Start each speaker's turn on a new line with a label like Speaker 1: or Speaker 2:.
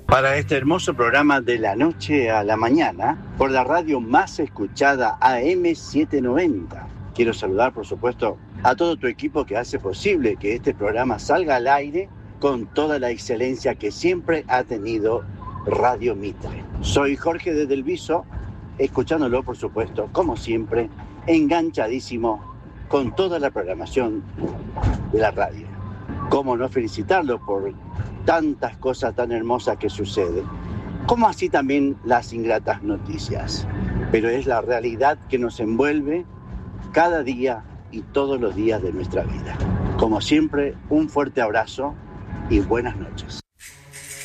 Speaker 1: Para este hermoso programa de la noche a la mañana, por la radio más escuchada AM790. Quiero saludar, por supuesto, a todo tu equipo que hace posible que este programa salga al aire con toda la excelencia que siempre ha tenido Radio Mitre. Soy Jorge desde el Viso, escuchándolo, por supuesto, como siempre, enganchadísimo con toda la programación de la radio. Cómo no felicitarlo por tantas cosas tan hermosas que suceden, como así también las ingratas noticias. Pero es la realidad que nos envuelve cada día y todos los días de nuestra vida. Como siempre, un fuerte abrazo y buenas noches.